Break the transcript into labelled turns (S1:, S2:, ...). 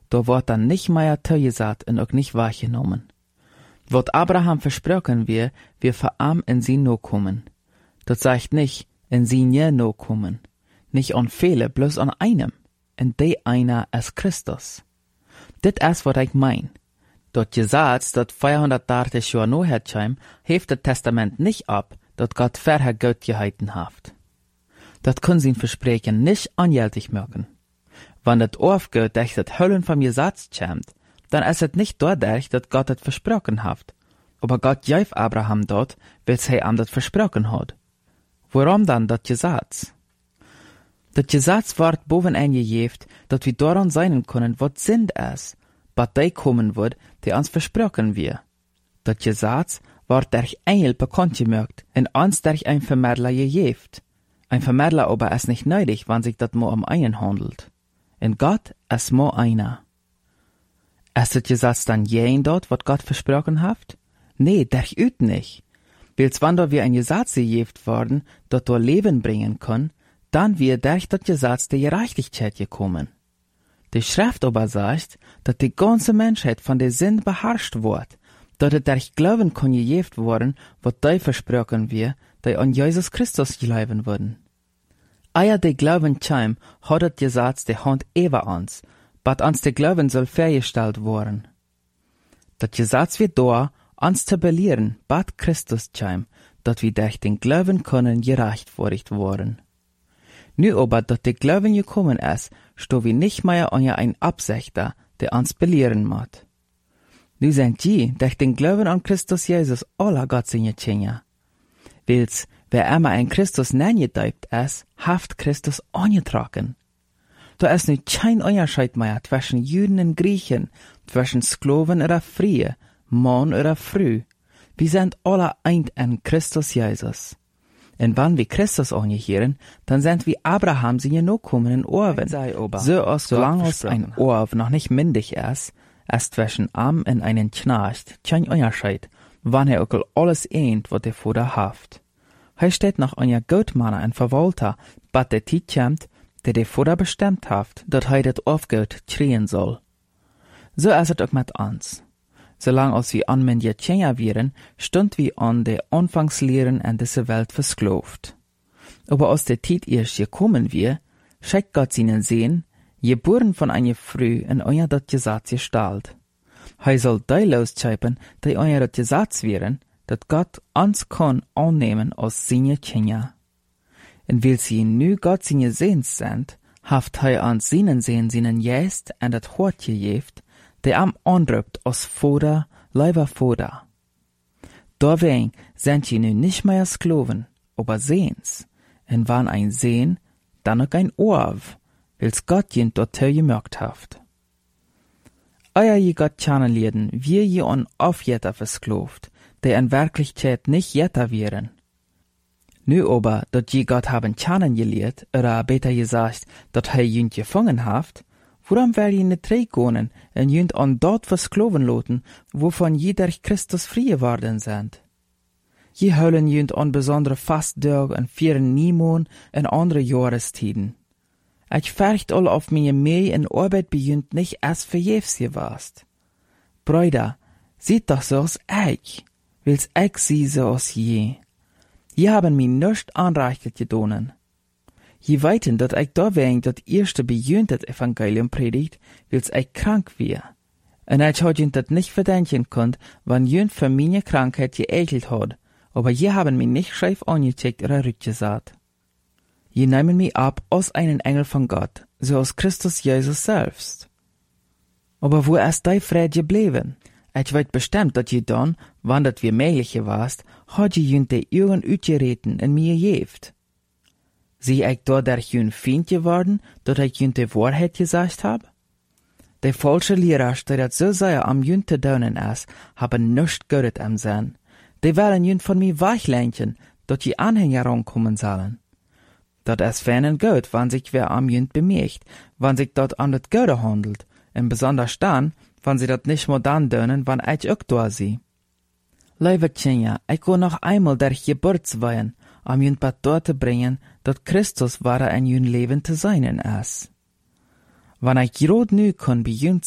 S1: da wordt dan nicht mehr toegesagt und auch nicht wahrgenommen. Wat Abraham versprochen wir für arm in sie no kommen. Dat sagt nicht, in sie nie no kommen. Nicht an viele, bloß an einem. Und de einer ist Christus. Dit is wat ich mein. Dat Gesetz, dat 430 Jahre no hertscheim, heeft das Testament nicht ab, dat Gott vorher Gott gehalten haft. Dat kann sein Versprechen nicht angültig machen. Wenn das aufgeht, dass das Höllen vom Gesetz kommt, dann ist es nicht dadurch, dass Gott das versprochen hat. Aber Gott gab Abraham dort, weil er ihm das versprochen hat. Warum dann das Gesetz? Das Gesetz wird boven eingejeft, dass wir daran sein können, was sind es, was die kommen wird, die uns versprochen wird. Das Gesetz wird durch Engel bekannt gemacht und uns durch ein Vermittler gejeft. Ein Vermittler aber ist nicht nötig, wenn sich das nur um einen handelt. Und Gott ist nur einer. Ist das Gesetz dann jen dort, was Gott versprochen hat? Nee, durchaus nicht. Weil's wenn da wir ein Gesetz gejeft worden, das da Leben bringen kann, dann wird durch das Gesetz die Gerechtigkeit gekommen. Die Schrift aber sagt, dass die ganze Menschheit von der Sünde beherrscht wird, dass es durch Glauben kann gejeft worden, was die versprochen wird, die an Jesus Christus glauben würden. Eier die Glauben scheim, hat das Gesetz die Hand über uns, bat uns der Glauben soll festgestellt worden. Das Gesetz wird da, uns zu belehren, bat Christus scheim, dass wir durch den Glauben können gerechtfertigt worden. Nu aber, dass der Glauben gekommen ist, sto wir nicht mehr an ein Absichter, der uns belehren macht. Nu sind die, durch den Glauben an Christus Jesus, aller Gott seine Kinder. Weil's, wer immer ein Christus nenngedeupt ist, haft Christus angetragen. Da ist nu kein Unterschied mehr zwischen Juden und Griechen, zwischen Sklaven oder Frie, Mann oder Frau. Wir sind alle eint in Christus Jesus. Und wenn wir Christus angehören, dann sind wir Abraham seine Nachkommen Orven. So lang als ein Orv noch nicht mündig ist zwischen arm und einen Knecht kein Unterschied, wann auch alles eint, was der Vater haft. Er steht noch einer Gottmanner und Verwalter, bat der Zeit kommt, der Vater bestimmt haft, dass das aufgeht kriegen soll. So ist es auch mit uns. Solange als wir anmündige Kinder wären, stund wir an der Anfangslehren in dieser Welt versklavt. Aber als der Zeit erst gekommen wir, schickt Gott seinen Sehen, geboren von einer Frau in euer das Gesetz gestellt. Er soll die losschreiben, die euer das Gesetz wären, dass Gott uns kann annehmen als seine Kinder. Und weil sie nu Gott seine Sehens sind, haft uns seinen Sehen seinen Geist und das Hort gegeben, der am anruft als Vater, lieber Vater. Deswegen sind sie nun nicht mehr Sklaven, aber Sehens. Und wann ein Sehen, dann auch ein Orv, weil's Gott jen dort gemerkt haft. Euer je Gott kennenlernen, wir je an Aufjeter versklavt, der in Wirklichkeit nicht Jeter wären. Nu aber, dat je Gott haben kennengelernt, oder besser gesagt, dat jen gefangen haft, warum wär je nicht reingegangen und jen an dort versklaven loten, wovon je durch Christus frei geworden sind? Je höllen jen an besondere Fasttage und vieren Niemon und andere Jahrestiden. Ich färcht all auf meine Mühe in Arbeit bei jen nicht erst verjährs gewast. Brüder, seht doch so als ich, weil's ich sie so als je. Je haben mir nicht anreichert gedonen. Je weiten, dat ich da wegen dat erste bejönt das Evangelium predigt, weil's ich krank wär. Und ich hat jen dat nicht verdenken konnt, wann jen für meine Krankheit geekelt hat, aber je haben mich nicht scheif angecheckt oder rückgesagt. Je nehmen mich ab als einen Engel von Gott, so als Christus Jesus selbst. Aber wo ist die Friede geblieben? Ich weiß bestimmt, dass je dann, wann dat wir möglich warst, hat je jünt die Augen utgereten in mir gejeft. Sie ich dadurch jünt Feind geworden, dass ich jünt die Wahrheit gesagt hab? Die falsche Lehrer, die dat so sehr am jünt te daunen ist, haben nichts Gutes am Sinn. Die wollen jünt von mir weglenken, dass die Anhänger rankommen sollen. Dat ist feinen gut, wann sich wer am jünt bemerkt, wann sich dort an das Gute handelt, und besonders dann, wann sie dat nicht mehr dann dönen, wann ich auch da sie. Liebe Kinder, ich will noch einmal durch Geburtsweihen, um jün Bad dort zu bringen, dat Christus wahre in jün Leben zu seinen ist. Wann ich grad nu kann bei jün